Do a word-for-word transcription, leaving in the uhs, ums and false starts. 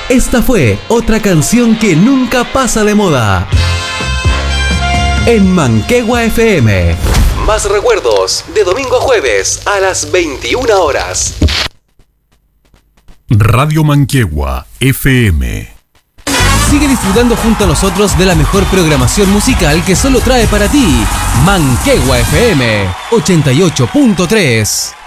Esta fue otra canción que nunca pasa de moda. En Manquehue F M. Más recuerdos de domingo a jueves a las veintiuna horas. Radio Manquehue F M. Sigue disfrutando junto a nosotros de la mejor programación musical que solo trae para ti Manquehue F M ochenta y ocho punto tres.